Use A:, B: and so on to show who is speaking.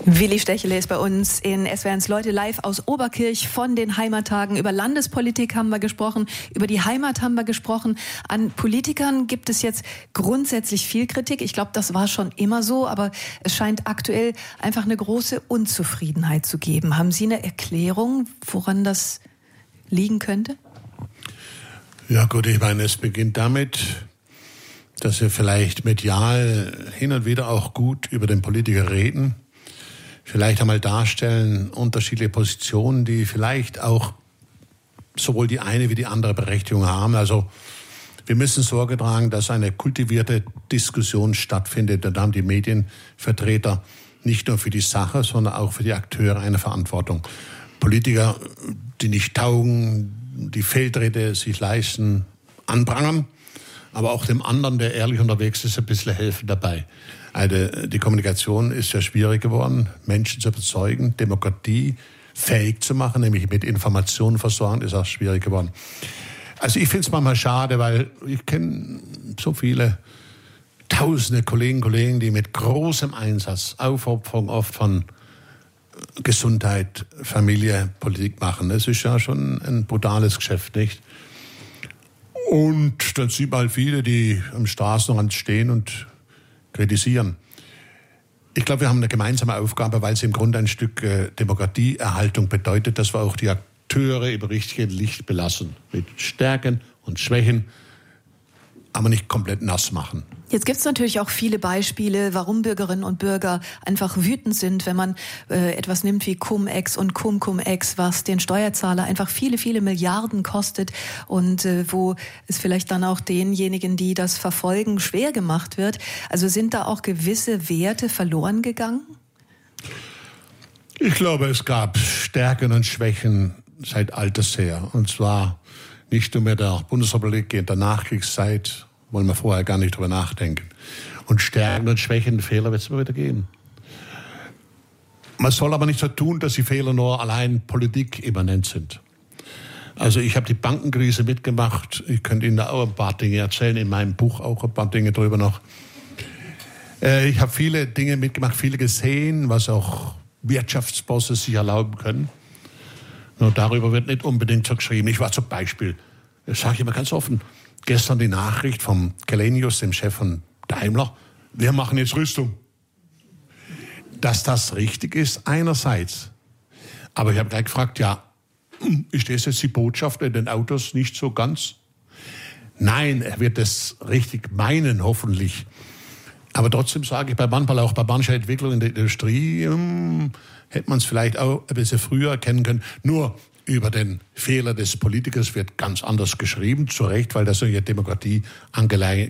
A: Willi Stechele ist bei uns in SWR1 Leute live aus Oberkirch von den Heimattagen. Über Landespolitik haben wir gesprochen, über die Heimat haben wir gesprochen. An Politikern gibt es jetzt grundsätzlich viel Kritik. Ich glaube, das war schon immer so, aber es scheint aktuell einfach eine große Unzufriedenheit zu geben. Haben Sie eine Erklärung, woran das liegen könnte?
B: Ja gut, ich meine, es beginnt damit, dass wir vielleicht medial hin und wieder auch gut über den Politiker reden, vielleicht einmal darstellen, unterschiedliche Positionen, die vielleicht auch sowohl die eine wie die andere Berechtigung haben. Also wir müssen Sorge tragen, dass eine kultivierte Diskussion stattfindet. Und da haben die Medienvertreter nicht nur für die Sache, sondern auch für die Akteure eine Verantwortung. Politiker, die nicht taugen, die Fehltritte sich leisten, anprangern, aber auch dem anderen, der ehrlich unterwegs ist, ein bisschen helfen dabei. Die Kommunikation ist ja schwierig geworden, Menschen zu überzeugen, Demokratie fähig zu machen, nämlich mit Informationen versorgen, ist auch schwierig geworden. Also ich finde es manchmal schade, weil ich kenne so viele tausende Kolleginnen und Kollegen, die mit großem Einsatz, Aufopferung oft von Gesundheit, Familie, Politik machen. Das ist ja schon ein brutales Geschäft, nicht? Und dann sieht man halt viele, die am Straßenrand stehen und kritisieren. Ich glaube, wir haben eine gemeinsame Aufgabe, weil es im Grunde ein Stück Demokratieerhaltung bedeutet, dass wir auch die Akteure im richtigen Licht belassen. Mit Stärken und Schwächen, aber nicht komplett nass machen.
A: Jetzt gibt es natürlich auch viele Beispiele, warum Bürgerinnen und Bürger einfach wütend sind, wenn man etwas nimmt wie Cum-Ex und Cum-Cum-Ex, was den Steuerzahler einfach viele, viele Milliarden kostet und wo es vielleicht dann auch denjenigen, die das verfolgen, schwer gemacht wird. Also sind da auch gewisse Werte verloren gegangen?
B: Ich glaube, es gab Stärken und Schwächen seit alters her. Und zwar nicht nur mit der Bundesrepublik in der Nachkriegszeit, wollen wir vorher gar nicht drüber nachdenken. Und Stärken und Schwächen, Fehler wird es immer wieder geben. Man soll aber nicht so tun, dass die Fehler nur allein politikimmanent sind. Also ich habe die Bankenkrise mitgemacht. Ich könnte Ihnen da auch ein paar Dinge erzählen, in meinem Buch auch ein paar Dinge drüber noch. Ich habe viele Dinge mitgemacht, viele gesehen, was auch Wirtschaftsbosse sich erlauben können. Nur darüber wird nicht unbedingt so geschrieben. Ich war zum Beispiel, das sage ich immer ganz offen, gestern die Nachricht vom Källenius, dem Chef von Daimler, wir machen jetzt Rüstung. Dass das richtig ist, einerseits. Aber ich habe gleich gefragt, ja, ist das jetzt die Botschaft in den Autos nicht so ganz? Nein, er wird es richtig meinen, hoffentlich. Aber trotzdem sage ich manchmal auch bei mancher Entwicklung in der Industrie, hätte man es vielleicht auch ein bisschen früher erkennen können. Nur über den Fehler des Politikers wird ganz anders geschrieben, zu Recht, weil das so eine Demokratie